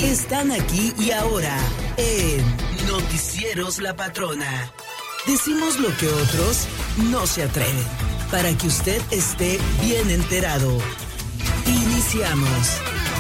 están aquí y ahora en Noticieros La Patrona. Decimos lo que otros no se atreven, para que usted esté bien enterado. Iniciamos.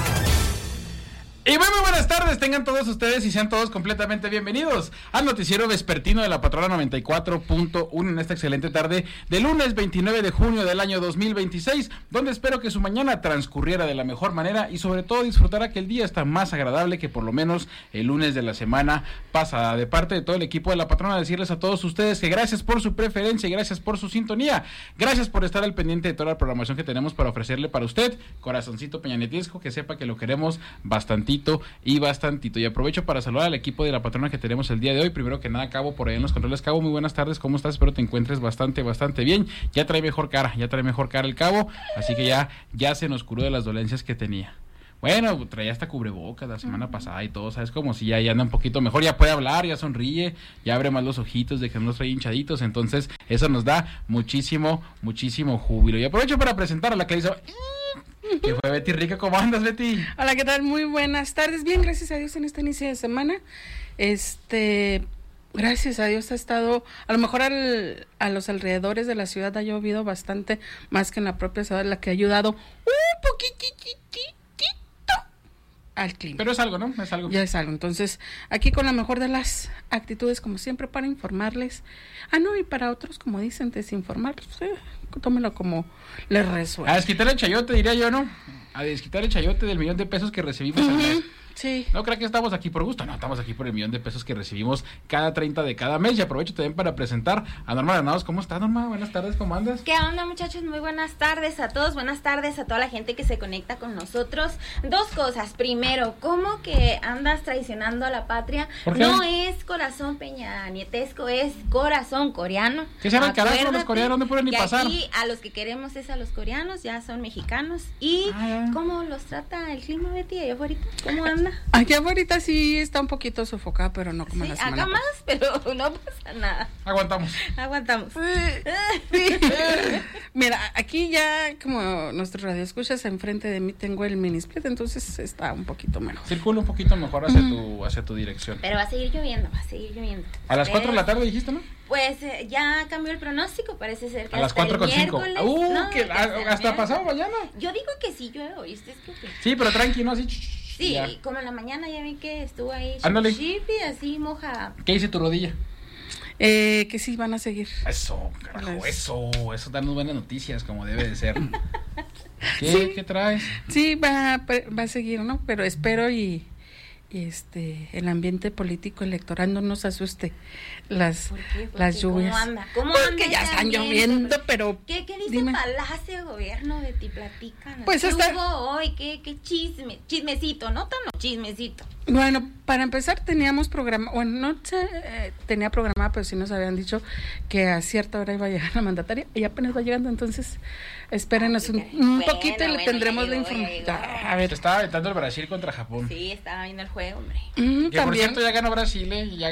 Y muy buenas tardes, tengan todos ustedes y sean todos completamente bienvenidos al noticiero vespertino de la Patrona 94.1 en esta excelente tarde de lunes 29 de junio del año 2026, donde espero que su mañana transcurriera de la mejor manera y sobre todo disfrutara que el día está más agradable que por lo menos el lunes de la semana pasada. De parte de todo el equipo de la Patrona, decirles a todos ustedes que gracias por su preferencia y gracias por su sintonía, gracias por estar al pendiente de toda la programación que tenemos para ofrecerle para usted, corazoncito peñanetiesco, que sepa que lo queremos bastantito y bastantito. Y aprovecho para saludar al equipo de la Patrona que tenemos el día de hoy. Primero que nada, Cabo, por ahí en los controles. Cabo, muy buenas tardes, ¿cómo estás? Espero te encuentres bastante bien. Ya trae mejor cara el Cabo, así que ya se nos curó de las dolencias que tenía. Bueno, traía hasta cubrebocas la semana pasada y todo, ¿sabes? Como si ya anda un poquito mejor, ya puede hablar, ya sonríe, ya abre más los ojitos de que no los trae hinchaditos, entonces eso nos da muchísimo júbilo. Y aprovecho para presentar a la que hizo... ¿Qué fue, Betty Rica? ¿Cómo andas, Betty? Hola, ¿qué tal? Muy buenas tardes. Bien, gracias a Dios en este inicio de semana. Gracias a Dios ha estado, a lo mejor a los alrededores de la ciudad ha llovido bastante, más que en la propia ciudad, la que ha ayudado un poquitito al clima. Pero es algo, ¿no? Es algo. Ya es algo. Entonces, aquí con la mejor de las actitudes, como siempre, para informarles. Y para otros, como dicen, desinformarlos, tómelo como les resuelve. A desquitar el chayote, diría yo, ¿no? A desquitar el chayote del $1,000,000 que recibimos al mes. Sí. No creo que estamos aquí por gusto, no, estamos aquí por el $1,000,000 que recibimos cada 30 de cada mes. Y aprovecho también para presentar a Norma Granados. ¿Cómo está, Norma? Buenas tardes, ¿cómo andas? ¿Qué onda, muchachos? Muy buenas tardes a todos, buenas tardes a toda la gente que se conecta con nosotros. Dos cosas, primero, ¿cómo que andas traicionando a la patria? ¿Por qué? No es corazón peñanietesco, es corazón coreano. ¿Qué se llama el carajo los coreanos? No pueden ni pasar. Aquí a los que queremos es a los coreanos, ya son mexicanos. ¿Y cómo los trata el clima, Betty, allá afuera? ¿Cómo anda? Aquí afuera sí está un poquito sofocada, pero no como sí, la semana acá más, pero no pasa nada. Aguantamos. Mira, aquí ya como nuestro radio escuchas, enfrente de mí tengo el mini split, entonces está un poquito mejor. Circula un poquito mejor hacia tu dirección. Pero va a seguir lloviendo, A las 4 de la tarde dijiste, ¿no? Pues ya cambió el pronóstico, parece ser que a las 4:05. Que hasta pasado mañana. Yo digo que sí llueve, ¿oíste? Sí, pero tranqui, ¿no? Así. Sí, ya. Como en la mañana ya vi que estuvo ahí chipi, así moja. ¿Qué dice tu rodilla? Que sí van a seguir. Eso, carajo, eso darnos buenas noticias como debe de ser. ¿Qué traes? Sí, va a seguir, ¿no? Pero espero y el ambiente político electoral no nos asuste las lluvias. ¿Cómo Porque ya están lloviendo, pero ¿Qué dice Palacio de Gobierno, Betty? Platícanos. Pues ¿Qué hubo hoy? ¿Qué chismecito? No tan chismecito. Bueno, para empezar teníamos tenía programada, pero sí nos habían dicho que a cierta hora iba a llegar la mandataria y apenas va llegando, entonces espérenos un poquito y le tendremos la información. A ver, te estaba aventando el Brasil contra Japón. Sí, estaba viendo el juego, hombre. Que por cierto ya ganó Brasil,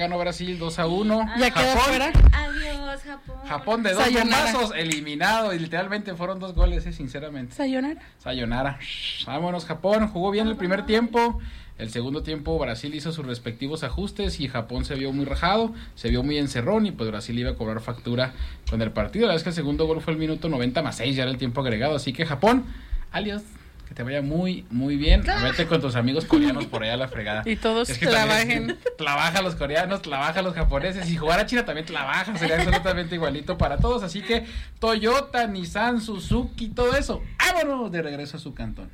2-1. Ya quedó fuera. Adiós, Japón. Japón de 2 bombazos, eliminado, y literalmente fueron 2 goles, sinceramente. Sayonara. Vámonos, Japón, jugó bien el primer tiempo. El segundo tiempo Brasil hizo sus respectivos ajustes y Japón se vio muy rajado, se vio muy encerrón y pues Brasil iba a cobrar factura con el partido. La verdad es que el segundo gol fue el minuto 90+6, ya era el tiempo agregado, así que Japón, adiós, que te vaya muy bien. Vete con tus amigos coreanos por allá a la fregada. Y todos trabajen. Trabaja los coreanos, trabaja los japoneses, y jugar a China también trabaja, sería absolutamente igualito para todos, así que Toyota, Nissan, Suzuki, todo eso, vámonos de regreso a su cantón.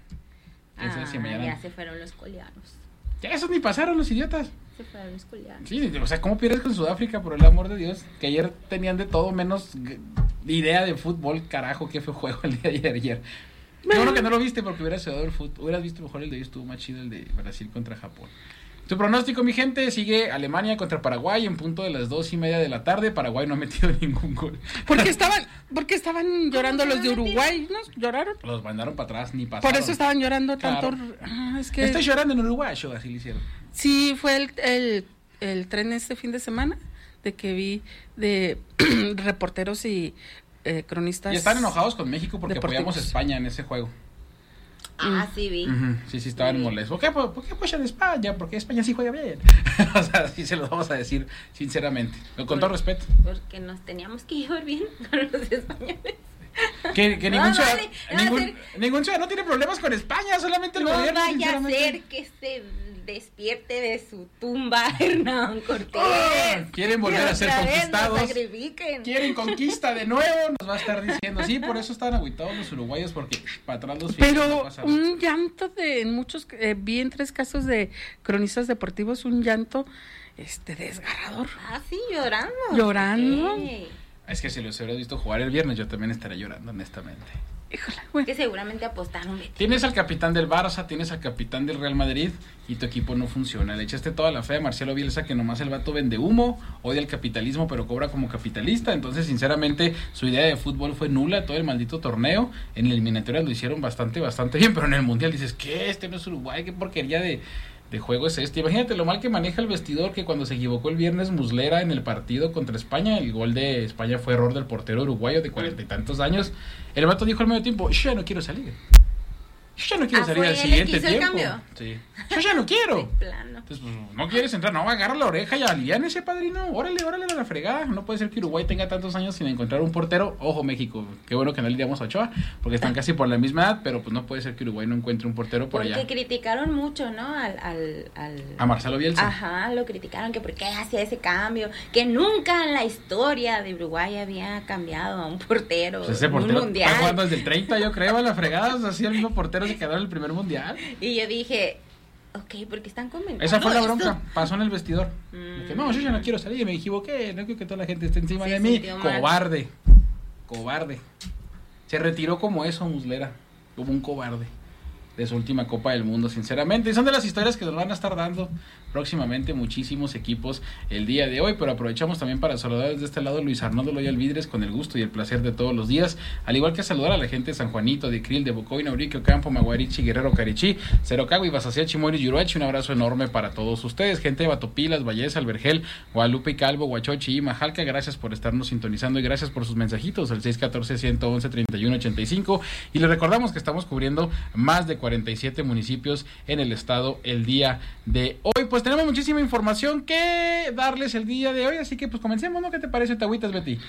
Ya se fueron los coreanos. Ya esos ni pasaron los idiotas. Se fueron los coreanos. Sí, o sea, ¿cómo pierdes con Sudáfrica, por el amor de Dios? Que ayer tenían de todo menos idea de fútbol, carajo, qué fue juego el día de ayer. Qué bueno que no lo viste porque hubieras visto mejor el de hoy, estuvo más chido el de Brasil contra Japón. Su pronóstico, mi gente, sigue Alemania contra Paraguay en punto de las 2:30 de la tarde. Paraguay no ha metido ningún gol. ¿Por qué estaban llorando los de Uruguay? ¿No? ¿Lloraron? Los mandaron para atrás, ni pasaron. Por eso estaban llorando claro. tanto. Es que... Estoy llorando en Uruguay, así lo hicieron. Sí, fue el tren este fin de semana, de que vi de reporteros y cronistas. Y están enojados con México porque deportivos. apoyamos a España en ese juego. Sí vi. Sí, estaban molestos. ¿Por qué apoyan a España? Porque España sí juega bien. O sea, sí se lo vamos a decir sinceramente, con todo respeto. Porque nos teníamos que llevar bien con los españoles. Que ningún ciudadano tiene problemas con España, solamente el gobierno. No vaya a ser que se despierte de su tumba Hernán Cortés. Quieren volver a ser conquistados. Quieren conquista de nuevo. Nos va a estar diciendo. Sí, por eso están agüitados los uruguayos, porque para atrás los Pero un llanto en muchos, vi en 3 casos de cronistas deportivos, un llanto desgarrador. Sí, llorando. Okay. Es que si los hubiera visto jugar el viernes, yo también estaría llorando, honestamente. Híjole, güey. Que seguramente apostaron. Tienes al capitán del Barça, tienes al capitán del Real Madrid y tu equipo no funciona. Le echaste toda la fe a Marcelo Bielsa, que nomás el vato vende humo, odia el capitalismo, pero cobra como capitalista. Entonces, sinceramente, su idea de fútbol fue nula todo el maldito torneo. En la eliminatoria lo hicieron bastante bien, pero en el Mundial dices, ¿qué? No es Uruguay, qué porquería de juego es este. Imagínate lo mal que maneja el vestidor, que cuando se equivocó el viernes Muslera en el partido contra España, el gol de España fue error del portero uruguayo de 40 y tantos años. El vato dijo al medio tiempo, yo ya no quiero salir. Yo ya no quiero salir al siguiente tiempo. Sí. Yo ya no quiero. Entonces, pues, no quieres entrar, no, agarra la oreja y aliviánese, padrino. Órale a la fregada. No puede ser que Uruguay tenga tantos años sin encontrar un portero. Ojo, México, qué bueno que no le digamos a Ochoa, porque están casi por la misma edad, pero pues no puede ser que Uruguay no encuentre un portero por allá. Porque criticaron mucho, ¿no? A Marcelo Bielsa. Ajá, lo criticaron, que por qué hacía ese cambio, que nunca en la historia de Uruguay había cambiado a un portero. Pues ese portero un mundial. Está jugando desde el 30, yo creo, a la fregada. O sea, así el mismo portero se quedó en el primer mundial. Y yo dije, porque están comentando. Esa fue la bronca, pasó en el vestidor. Dije, no, yo ya no quiero salir, me equivoqué, no quiero que toda la gente esté encima de mí. Cobarde. Se retiró como eso, Muslera, como un cobarde de su última Copa del Mundo, sinceramente. Y son de las historias que nos van a estar dando próximamente muchísimos equipos el día de hoy, pero aprovechamos también para saludar desde este lado a Luis Arnoldo Loyal Vidres con el gusto y el placer de todos los días, al igual que saludar a la gente de San Juanito, de Krill, de Bocoina, Uriquio, Campo, Maguarichi, Guerrero, Carichí, Cerocagua, Ibasacía, Chimoris, Yuruachi. Un abrazo enorme para todos ustedes, gente de Batopilas, Valleza, Alvergel, Guadalupe y Calvo, Huachochi y Majalca. Gracias por estarnos sintonizando y gracias por sus mensajitos al 614-111-3185, y les recordamos que estamos cubriendo más de 47 municipios en el estado el día de hoy. Pues tenemos muchísima información que darles el día de hoy, así que pues comencemos, ¿no? ¿Qué te parece, Tagüitas, Betty?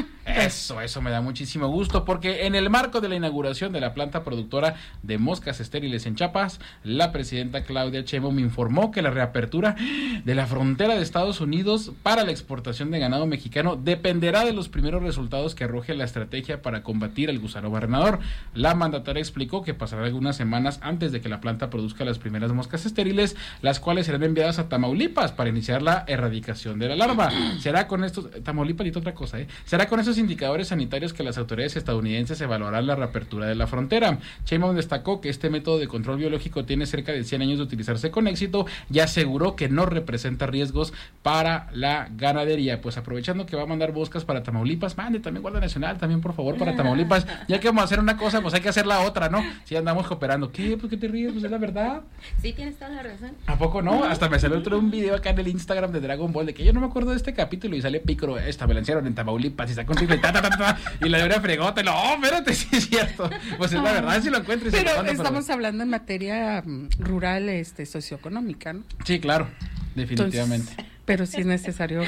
Eso me da muchísimo gusto, porque en el marco de la inauguración de la planta productora de moscas estériles en Chiapas, la presidenta Claudia Sheinbaum informó que la reapertura de la frontera de Estados Unidos para la exportación de ganado mexicano dependerá de los primeros resultados que arroje la estrategia para combatir el gusano barrenador. La mandataria explicó que pasará algunas semanas antes de que la planta produzca las primeras moscas estériles, las cuales serán enviadas a Tamaulipas para iniciar la erradicación de la larva. Será con estos, Tamaulipas y otra cosa, será con estos indicadores sanitarios que las autoridades estadounidenses evaluarán la reapertura de la frontera. Sheinbaum destacó que este método de control biológico tiene cerca de 100 años de utilizarse con éxito y aseguró que no representa riesgos para la ganadería. Pues aprovechando que va a mandar moscas para Tamaulipas, mande también Guardia Nacional, también por favor para Tamaulipas. Ya que vamos a hacer una cosa, pues hay que hacer la otra, ¿no? Si andamos cooperando. ¿Qué? ¿Por qué te ríes? Pues es la verdad. Sí, tienes toda la razón. ¿A poco no? Hasta me salió un video acá en el Instagram de Dragon Ball de que yo no me acuerdo de este capítulo y sale Picoro, me lanzaron en Tamaulipas y sacó un triple y la debería fregota. Espérate, sí es cierto. Pues es la verdad, si lo encuentro. Pero estamos hablando en materia rural, socioeconómica, ¿no? Sí, claro, definitivamente. Entonces, pero sí es necesario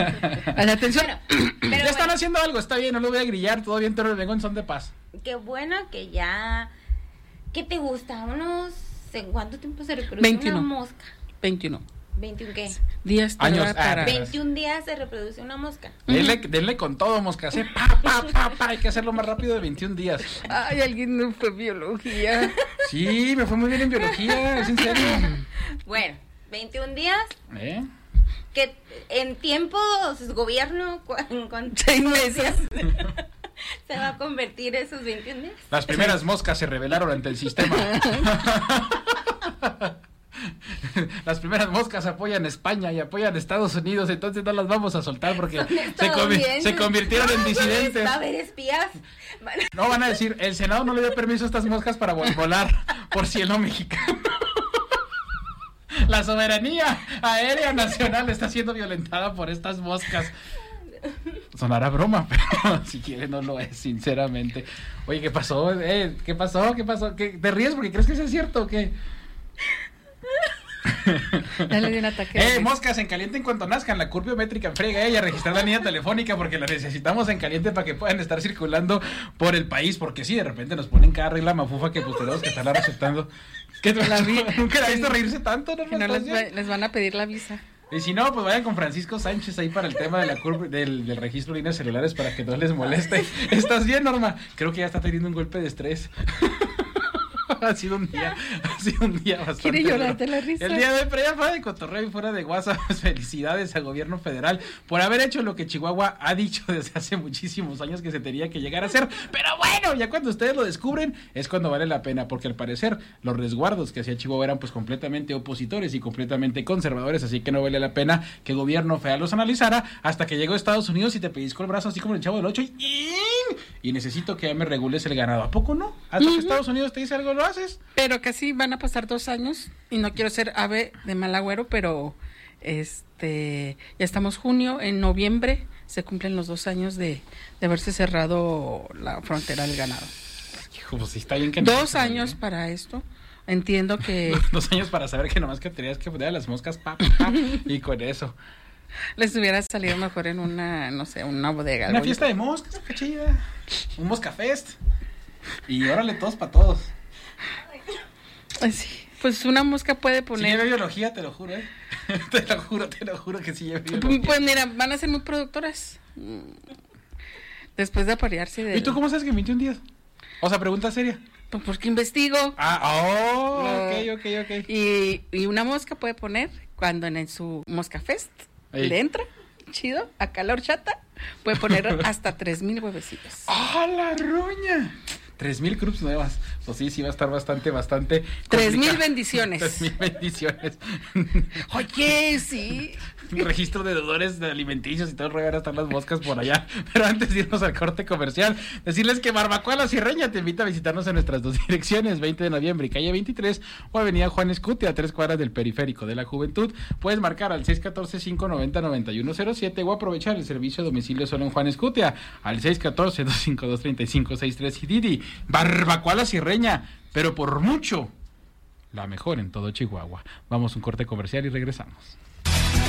a la atención. Pero ya están haciendo algo, está bien, no lo voy a grillar, todo bien, pero vengo en son de paz. Qué bueno que ya. ¿Qué te gusta? ¿En cuánto tiempo se reproduce 21. una mosca? 21. ¿21 qué? Días años para 21 días se reproduce una mosca. Denle con todo, moscas, hay que hacerlo más rápido de 21 días. Ay, alguien no fue biología. Sí, me fue muy bien en biología, es en serio. Bueno, 21 días. Que en tiempos gobierno, en 6 meses. Se va a convertir esos 21 días. Las primeras moscas se rebelaron ante el sistema. Las primeras moscas apoyan España y apoyan Estados Unidos, entonces no las vamos a soltar porque se convirtieron en disidentes. Va a haber espías. No, van a decir, el Senado no le dio permiso a estas moscas para volar por cielo mexicano. La soberanía aérea nacional está siendo violentada por estas moscas. Sonará broma, pero si quiere no lo es, sinceramente. Oye, ¿qué pasó? ¿Qué pasó? ¿Te ríes porque crees que eso es cierto o qué? Ya le di un ataque. Moscas en caliente en cuanto nazcan, la curva biométrica en frega, y a registrar la línea telefónica porque la necesitamos en caliente para que puedan estar circulando por el país, porque sí, de repente nos ponen cada regla mafufa que pues tenemos que estarla receptando. ¿Qué nunca la he visto reírse tanto? Que no les van a pedir la visa. Y si no, pues vayan con Francisco Sánchez ahí para el tema de la curva del registro de líneas celulares para que no les moleste. ¿Estás bien, Norma? Creo que ya está teniendo un golpe de estrés. Ha sido un día bastante. Quiere llorar de la risa. El día de hoy, pero ya fuera de cotorreo y fuera de WhatsApp, pues felicidades al gobierno federal por haber hecho lo que Chihuahua ha dicho desde hace muchísimos años que se tenía que llegar a hacer. Pero bueno, ya cuando ustedes lo descubren es cuando vale la pena, porque al parecer los resguardos que hacía Chihuahua eran pues completamente opositores y completamente conservadores, así que no vale la pena que el gobierno federal los analizara hasta que llegó a Estados Unidos y te pellizcó el brazo así como el Chavo del 8 y necesito que ya me regules el ganado. ¿A poco no? Hasta que Estados Unidos te dice algo, lo haces. Pero casi van a pasar 2 años y no quiero ser ave de mal agüero, pero ya estamos junio, en noviembre se cumplen los 2 años de haberse cerrado la frontera del ganado. Hijo, pues sí está bien que 2 años para esto. Entiendo que 2 años para saber que nomás que tenías que poner a las moscas y con eso les hubiera salido mejor en una, no sé, una bodega. Una fiesta de moscas, qué chida. Un Mosca Fest. Y órale, todos para todos. Sí, pues una mosca puede poner. Si lleve biología, te lo juro, te lo juro que sí lleve biología. Pues mira, van a ser muy productoras. Después de aparearse de. ¿Y tú cómo sabes que en 21 días? O sea, pregunta seria. Pues porque investigo. Ok. Y una mosca puede poner cuando en su Mosca Fest le entra, chido, a calor chata, puede poner hasta 3,000 huevecillos. ¡Ah, la roña! 3,000 crups nuevas. Pues sí va a estar bastante. 3,000 bendiciones. 3,000 bendiciones. Oye, sí. Registro de deudores de alimenticios y todo el rollo, van a estar las moscas por allá. Pero antes de irnos al corte comercial, decirles que Barbacoa La Sierreña te invita a visitarnos en nuestras 2 direcciones, 20 de noviembre y calle 23, o avenida Juan Escuti, a 3 cuadras del Periférico de la Juventud. Puedes marcar al 614-590-9107 o aprovechar el servicio a domicilio solo en Juan Escutia al 614-252-3563 y Didi. Barbacoa La Sierreña, pero por mucho la mejor en todo Chihuahua. Vamos a un corte comercial y regresamos.